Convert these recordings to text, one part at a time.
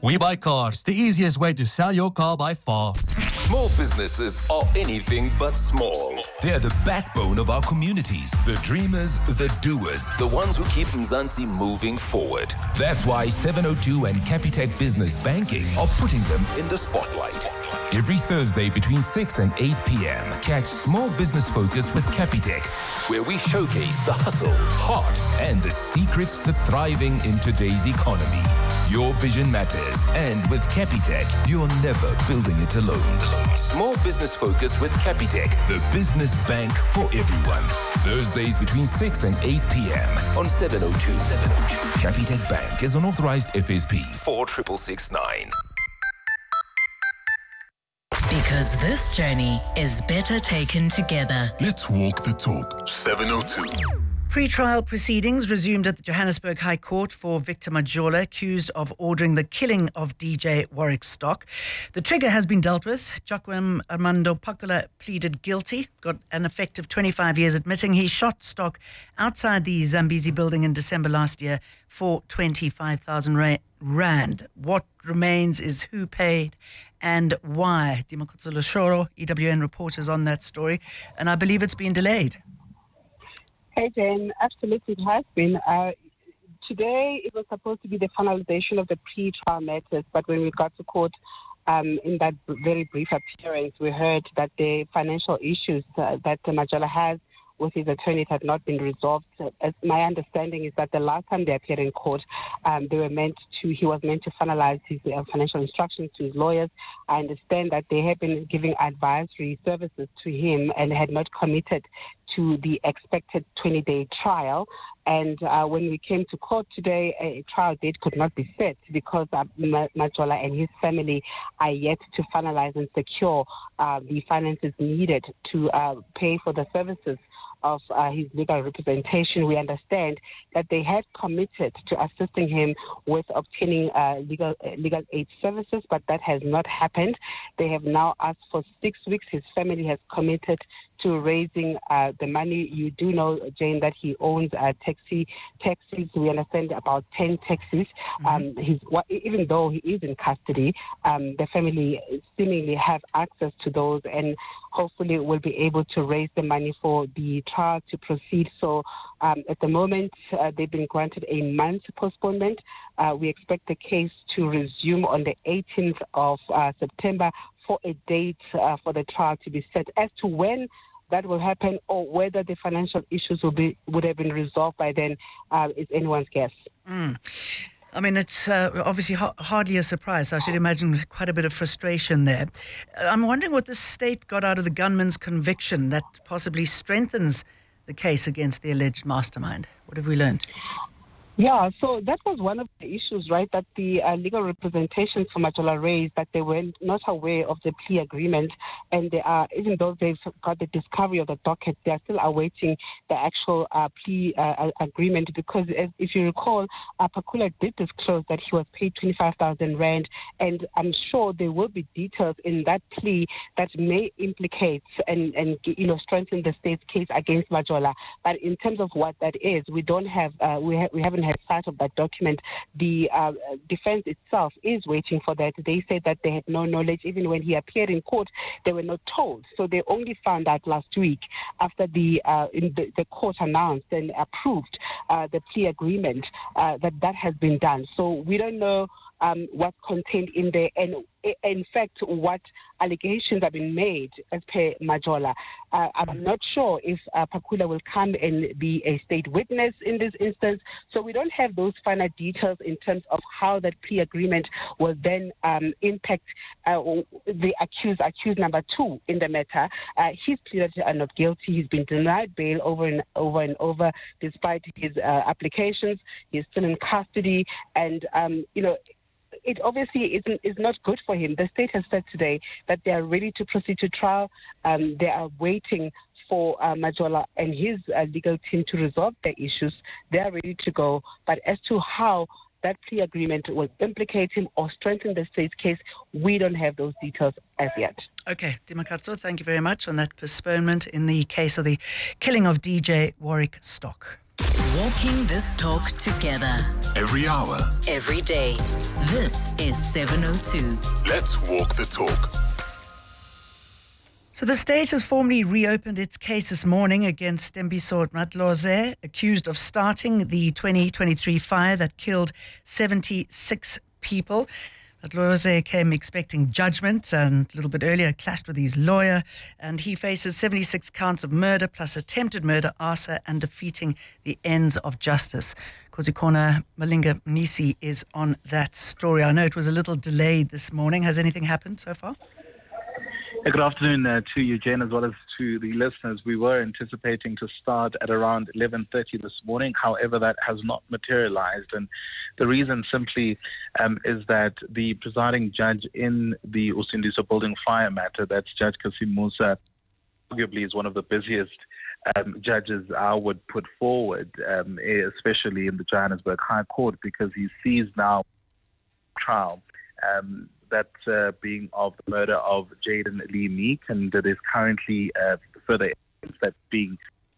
We Buy Cars, the easiest way to sell your car by far. Small businesses are anything but small. They're the backbone of our communities, the dreamers, the doers, the ones who keep Mzansi moving forward. That's why 702 and Capitec Business Banking are putting them in the spotlight. Every Thursday between 6 and 8 p.m., catch Small Business Focus with Capitec, where we showcase the hustle, heart, and the secrets to thriving in today's economy. Your vision matters, and with Capitec, you're never building it alone. Small Business Focus with Capitec, the business bank for everyone. Thursdays between 6 and 8 p.m. on 702. Capitec Bank is an authorized FSP 46669. Because this journey is better taken together. Let's walk the talk. 702. Pre-trial proceedings resumed at the Johannesburg High Court for Victor Majola, accused of ordering the killing of DJ Warwick Stock. The trigger has been dealt with. Joaquim Armando Pakula pleaded guilty, got an effective 25 years, admitting he shot Stock outside the Zambezi building in December last year for 25,000 rand. What remains is who paid and why. Dimakotso Loshoro, EWN reporters on that story, and I believe it's been delayed. Hey, Jane, absolutely it has been. Today, it was supposed to be the finalization of the pre-trial matters, but when we got to court, in that very brief appearance, we heard that the financial issues that Majola has with his attorneys had not been resolved. As my understanding is that the last time they appeared in court, he was meant to finalize his financial instructions to his lawyers. I understand that they have been giving advisory services to him and had not committed to the expected 20-day trial. And when we came to court today, a trial date could not be set because Majola and his family are yet to finalize and secure the finances needed to pay for the services of his legal representation. We understand that they had committed to assisting him with obtaining legal aid services, but that has not happened. They have now asked for 6 weeks. His family has committed to raising the money. You do know, Jane, that he owns taxis. We understand about 10 taxis. Even though he is in custody, the family seemingly have access to those and hopefully will be able to raise the money for the trial to proceed. So at the moment, they've been granted a month's postponement. We expect the case to resume on the 18th of September for a date for the trial to be set. As to when that will happen or whether the financial issues would have been resolved by then is anyone's guess. I mean, it's obviously hardly a surprise. I should imagine quite a bit of frustration there. I'm wondering what the state got out of the gunman's conviction that possibly strengthens the case against the alleged mastermind. What have we learned? Yeah, so that was one of the issues, right, that the legal representation for Majola raised, that they were not aware of the plea agreement, and they are, even though they've got the discovery of the docket, they are still awaiting the actual plea agreement, because if you recall, Pakula did disclose that he was paid 25,000 rand, and I'm sure there will be details in that plea that may implicate and strengthen the state's case against Majola. But in terms of what that is, we don't have, we haven't had sight of that document. The defense itself is waiting for that. They said that they had no knowledge. Even when he appeared in court, they were not told. So they only found out last week after the court announced and approved the plea agreement that has been done. So we don't know what's contained in there, and in fact what allegations have been made as per Majola. I'm not sure if Pakula will come and be a state witness in this instance, so we don't have those final details in terms of how that plea agreement will then impact the accused number 2 in the matter. He's pleaded not guilty. He's been denied bail over and over despite his applications. He's still in custody, and it obviously is not good for him. The state has said today that they are ready to proceed to trial. They are waiting for Majola and his legal team to resolve their issues. They are ready to go. But as to how that plea agreement will implicate him or strengthen the state's case, we don't have those details as yet. Okay, Dimakatso, thank you very much on that postponement in the case of the killing of DJ Warwick Stock. Walking this talk together. Every hour. Every day. This is 702. Let's walk the talk. So the state has formally reopened its case this morning against Tembiso Madlozi, accused of starting the 2023 fire that killed 76 people. Madlozi came expecting judgment and a little bit earlier clashed with his lawyer, and he faces 76 counts of murder plus attempted murder, arson and defeating the ends of justice. Kozikona Malinga Mnisi is on that story. I know it was a little delayed this morning. Has anything happened so far? Good afternoon to you, Jane, as well as to the listeners. We were anticipating to start at around 11:30 this morning. However, that has not materialized. And the reason simply is that the presiding judge in the Usindiso building fire matter, that's Judge Kasim Musa, arguably is one of the busiest judges I would put forward, especially in the Johannesburg High Court, because he sees now trial that being of the murder of Jaden Lee Meek, and there's currently further evidence that's being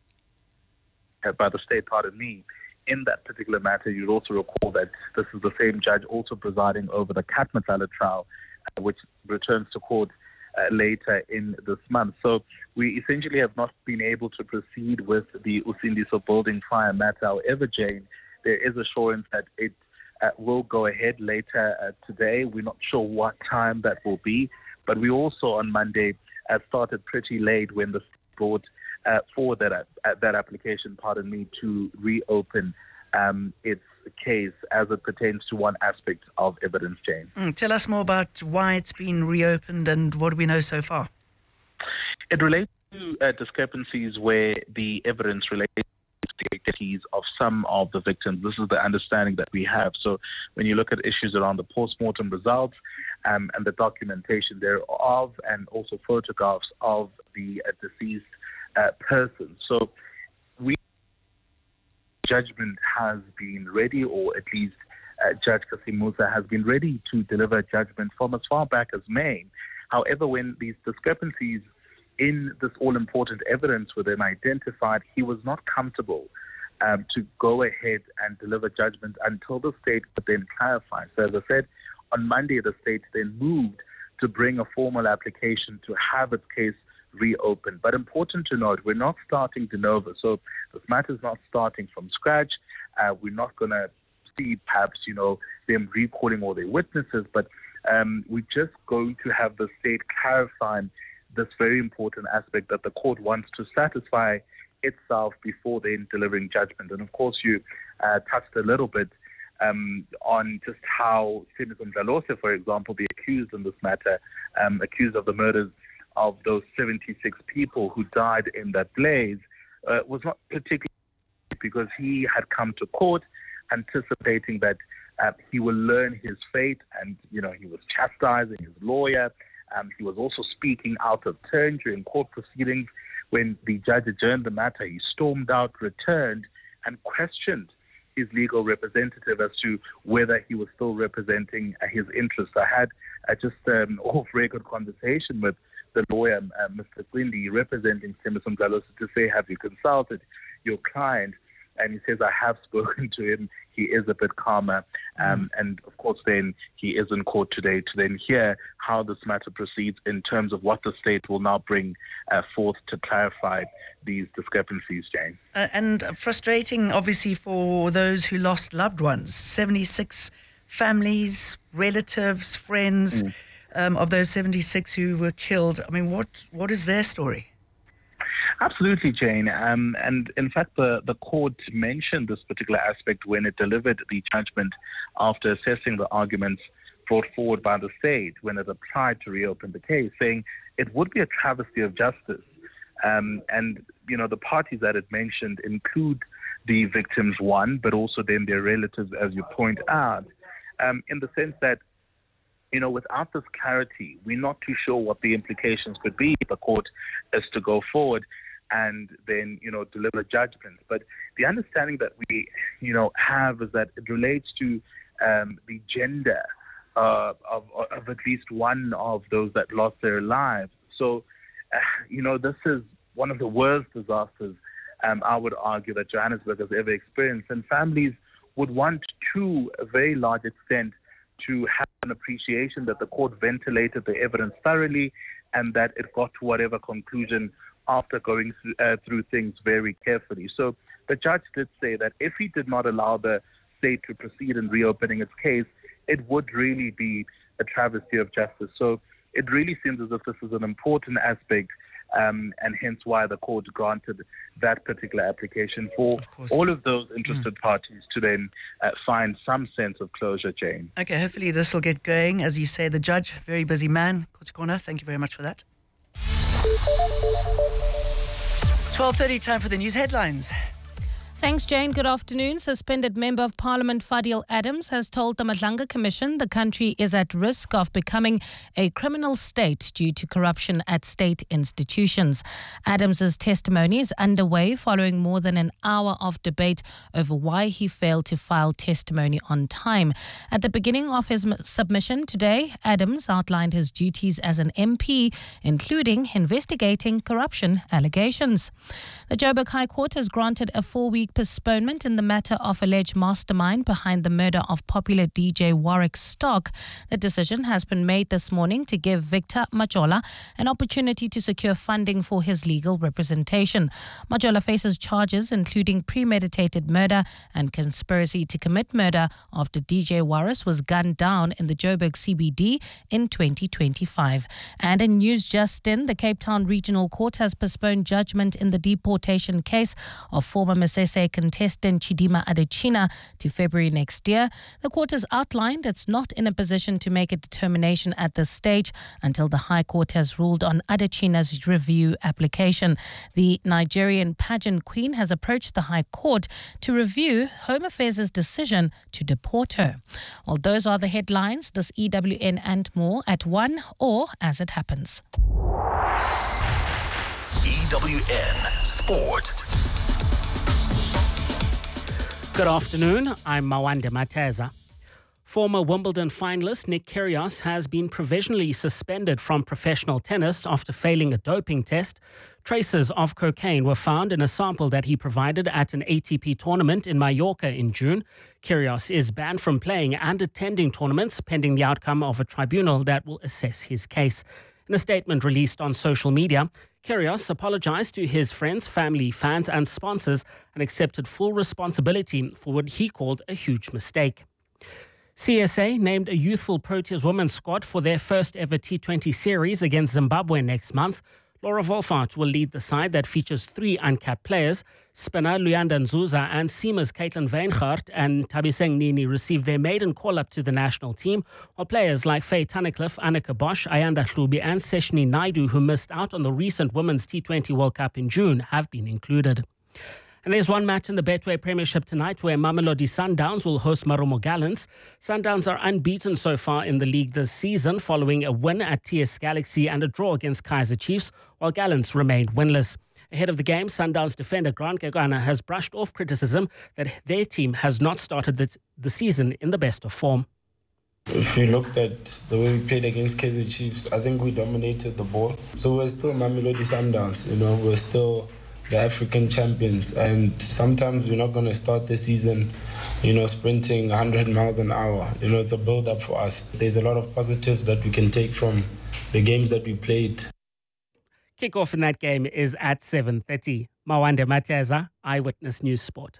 by the state, in that particular matter. You'd also recall that this is the same judge also presiding over the Kat Matsala trial, which returns to court later in this month. So we essentially have not been able to proceed with the Usindiso building fire matter. However, Jane, there is assurance that it will go ahead later today. We're not sure what time that will be, but we also on Monday started pretty late when the state brought forward that application, to reopen its case as it pertains to one aspect of evidence, Jane. Tell us more about why it's been reopened and what do we know so far? It relates to discrepancies where the evidence relates the identities of some of the victims. This is the understanding that we have. So when you look at issues around the post-mortem results and the documentation thereof, and also photographs of the deceased person. So judgment has been ready, or at least Judge Kasim Musa has been ready to deliver judgment from as far back as May. However, when these discrepancies in this all-important evidence were then identified, he was not comfortable to go ahead and deliver judgment until the state could then clarify. So as I said, on Monday the state then moved to bring a formal application to have its case reopened. But important to note, we're not starting de novo. So this matter is not starting from scratch. We're not going to see perhaps, them recalling all their witnesses, but we're just going to have the state clarifying this very important aspect that the court wants to satisfy itself before then delivering judgment. And of course, you touched a little bit on just how Tembiso Madlozi, for example, the accused in this matter, accused of the murders of those 76 people who died in that blaze, was not particularly, because he had come to court anticipating that he will learn his fate, and he was chastising his lawyer. He was also speaking out of turn during court proceedings. When the judge adjourned the matter, he stormed out, returned, and questioned his legal representative as to whether he was still representing his interests. I had just an off-record conversation with the lawyer, Mr. Quindi, representing Tembiso Madlozi, to say, have you consulted your client? And he says, I have spoken to him. He is a bit calmer. And of course, then he is in court today to then hear how this matter proceeds in terms of what the state will now bring forth to clarify these discrepancies, Jane. And frustrating, obviously, for those who lost loved ones. 76 families, relatives, friends of those 76 who were killed. I mean, what is their story? Absolutely, Jane. And in fact, the court mentioned this particular aspect when it delivered the judgment after assessing the arguments brought forward by the state when it applied to reopen the case, saying it would be a travesty of justice. And, the parties that it mentioned include the victims, one, but also then their relatives, as you point out, in the sense that, without this clarity, we're not too sure what the implications could be if the court is to go forward and then, deliver judgment. But the understanding that we, have is that it relates to the gender of at least one of those that lost their lives. So, this is one of the worst disasters I would argue, that Johannesburg has ever experienced. And families would want, to a very large extent, to have an appreciation that the court ventilated the evidence thoroughly and that it got to whatever conclusion after going through things very carefully. So the judge did say that if he did not allow the state to proceed in reopening its case, it would really be a travesty of justice. So it really seems as if this is an important aspect, and hence why the court granted that particular application for all of those interested parties to then find some sense of closure, Jane. Okay, hopefully this will get going. As you say, the judge, very busy man. Kotsi Corner, thank you very much for that. 12:30, time for the news headlines. Thanks, Jane. Good afternoon. Suspended Member of Parliament Fadil Adams has told the Madlanga Commission the country is at risk of becoming a criminal state due to corruption at state institutions. Adams's testimony is underway following more than an hour of debate over why he failed to file testimony on time. At the beginning of his submission today, Adams outlined his duties as an MP, including investigating corruption allegations. The Joburg High Court has granted a 4-week postponement in the matter of alleged mastermind behind the murder of popular DJ Warwick Stock. The decision has been made this morning to give Victor Majola an opportunity to secure funding for his legal representation. Majola faces charges including premeditated murder and conspiracy to commit murder after DJ Warwick was gunned down in the Joburg CBD in 2025. And in news just in, the Cape Town Regional Court has postponed judgment in the deportation case of former Mesese contestant Chidima Adechina to February next year. The court has outlined it's not in a position to make a determination at this stage until the High Court has ruled on Adechina's review application. The Nigerian pageant queen has approached the High Court to review Home Affairs' decision to deport her. Well, those are the headlines. This EWN and more at 1 or as it happens. EWN Sport. Good afternoon, I'm Mawande Mateza. Former Wimbledon finalist Nick Kyrgios has been provisionally suspended from professional tennis after failing a doping test. Traces of cocaine were found in a sample that he provided at an ATP tournament in Mallorca in June. Kyrgios is banned from playing and attending tournaments pending the outcome of a tribunal that will assess his case. In a statement released on social media, Kyrgios apologized to his friends, family, fans and sponsors and accepted full responsibility for what he called a huge mistake. CSA named a youthful Proteas women's squad for their first ever T20 series against Zimbabwe next month. Laura Wolfart will lead the side that features 3 uncapped players. Spinner Luyanda Nzuza and Seamers Caitlin Weingaard and Tabiseng Nini received their maiden call-up to the national team, while players like Faye Tunnicliffe, Annika Bosch, Ayanda Hlubi and Seshni Naidu, who missed out on the recent Women's T20 World Cup in June, have been included. And there's one match in the Betway Premiership tonight where Mamelodi Sundowns will host Marumo Gallants. Sundowns are unbeaten so far in the league this season following a win at TS Galaxy and a draw against Kaizer Chiefs, while Gallants remained winless. Ahead of the game, Sundowns defender Grant Gegana has brushed off criticism that their team has not started the season in the best of form. If you looked at the way we played against Kaizer Chiefs, I think we dominated the ball. So we're still Mamelodi Sundowns, we're still the African champions, and sometimes we're not going to start the season, sprinting 100 miles an hour. It's a build-up for us. There's a lot of positives that we can take from the games that we played. Kickoff in that game is at 7:30. Mawande Mateza, Eyewitness News Sport.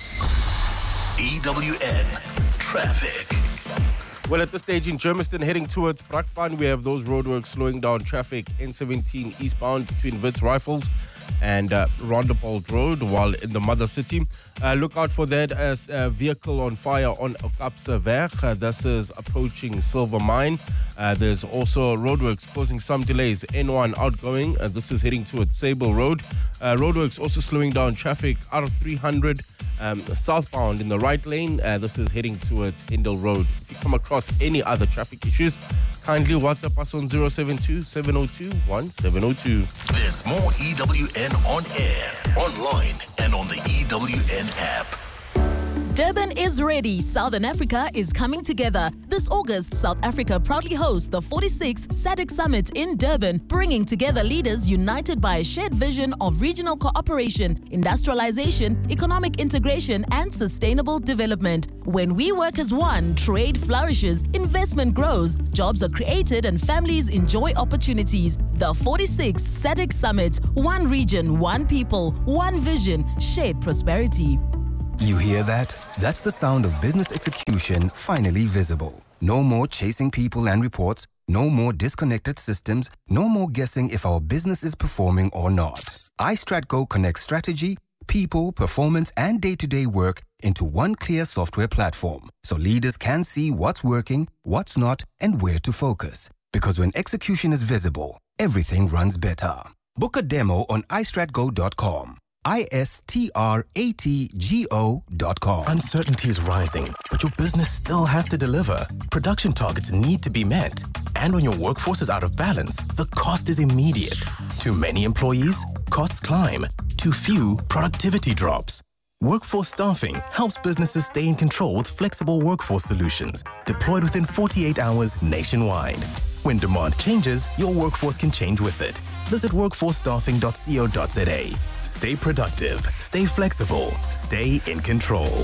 EWN Traffic. Well, at this stage in Germiston, heading towards Brakpan, we have those roadworks slowing down traffic. N17 eastbound between Wits Rifles and Rondepole Road, while in the mother city. Look out for that as a vehicle on fire on Okapseweg. This is approaching Silver Mine. There's also roadworks causing some delays. N1 outgoing. This is heading towards Sable Road. Roadworks also slowing down traffic. R300 southbound in the right lane. This is heading towards Hindle Road. If you come across any other traffic issues, kindly WhatsApp us on 072-702-1702. There's more EWN on air, online, and on the EWN app. Durban is ready. Southern Africa is coming together. This August, South Africa proudly hosts the 46th SADC Summit in Durban, bringing together leaders united by a shared vision of regional cooperation, industrialization, economic integration, and sustainable development. When we work as one, trade flourishes, investment grows, jobs are created, and families enjoy opportunities. The 46th SADC Summit. One region, one people, one vision, shared prosperity. You hear that? That's the sound of business execution finally visible. No more chasing people and reports, no more disconnected systems, no more guessing if our business is performing or not. iStratGo connects strategy, people, performance, and day-to-day work into one clear software platform, so leaders can see what's working, what's not, and where to focus. Because when execution is visible, everything runs better. Book a demo on istratgo.com. istratgo.com. Uncertainty is rising, but your business still has to deliver. Production targets need to be met. And when your workforce is out of balance, the cost is immediate. Too many employees? Costs climb. Too few? Productivity drops. Workforce Staffing helps businesses stay in control with flexible workforce solutions deployed within 48 hours nationwide. When demand changes, your workforce can change with it. Visit workforcestaffing.co.za. Stay productive, stay flexible, stay in control.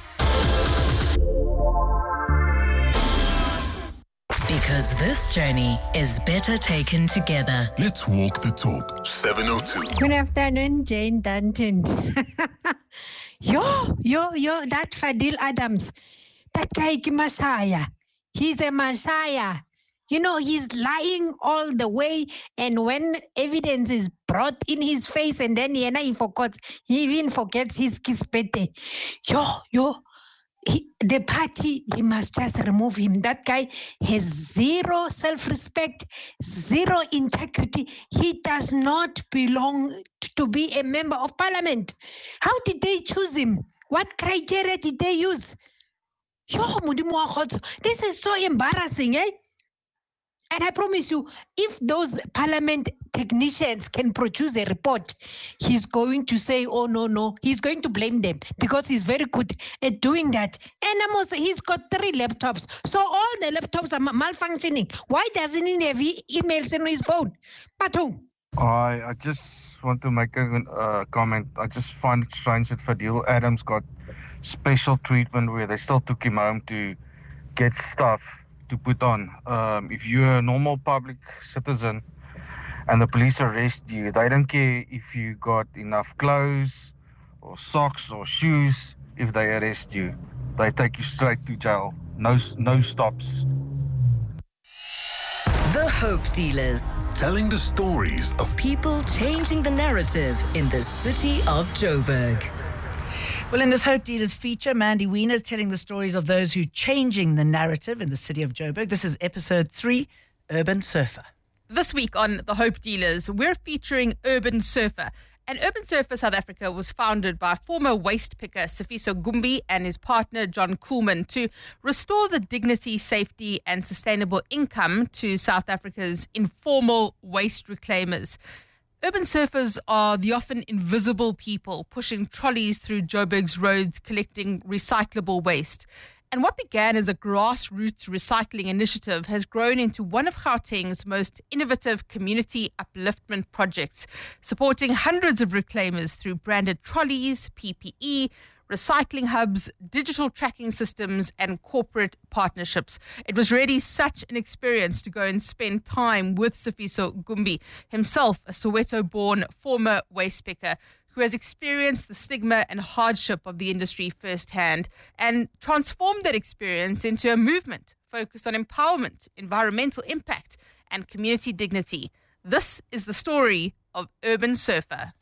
Because this journey is better taken together. Let's walk the talk. 702. Good afternoon, Jane Danton. Yo, that Fadil Adams. That guy is Messiah. He's a Messiah. You know, he's lying all the way, and when evidence is brought in his face, and then he even forgets his kispete. The party, they must just remove him. That guy has zero self-respect, zero integrity. He does not belong to be a member of parliament. How did they choose him? What criteria did they use? This is so embarrassing, eh? And I promise you, if those parliament technicians can produce a report, he's going to say, oh, no. He's going to blame them because he's very good at doing that. And he's got 3 laptops. So all the laptops are malfunctioning. Why doesn't he have emails on his phone? Patu. I just want to make a comment. I just find it strange that Fadil Adams got special treatment where they still took him home to get stuff to put on. If you're a normal public citizen and the police arrest you, they don't care if you got enough clothes or socks or shoes. If they arrest you, they take you straight to jail. No stops. The Hope Dealers. Telling the stories of People changing the narrative in the city of Joburg. Well, in this Hope Dealers feature, Mandy Wiener is telling the stories of those who are changing the narrative in the city of Joburg. This is episode 3, Urban Surfer. This week on The Hope Dealers, we're featuring Urban Surfer. And Urban Surfer South Africa was founded by former waste picker Sifiso Gumbi and his partner John Kuhlman to restore the dignity, safety and sustainable income to South Africa's informal waste reclaimers. Urban surfers are the often invisible people pushing trolleys through Joburg's roads, collecting recyclable waste. And what began as a grassroots recycling initiative has grown into one of Gauteng's most innovative community upliftment projects, supporting hundreds of reclaimers through branded trolleys, PPE, recycling hubs, digital tracking systems, and corporate partnerships. It was really such an experience to go and spend time with Sifiso Gumbi, himself a Soweto-born former waste picker who has experienced the stigma and hardship of the industry firsthand and transformed that experience into a movement focused on empowerment, environmental impact, and community dignity. This is the story of Urban Surfer.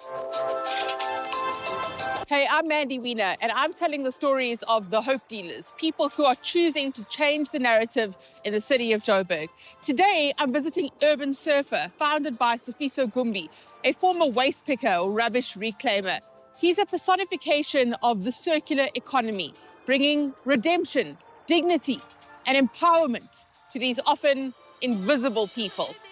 Hey, I'm Mandy Wiener, and I'm telling the stories of the Hope Dealers, people who are choosing to change the narrative in the city of Joburg. Today, I'm visiting Urban Surfer, founded by Sifiso Gumbi, a former waste picker or rubbish reclaimer. He's a personification of the circular economy, bringing redemption, dignity, and empowerment to these often invisible people.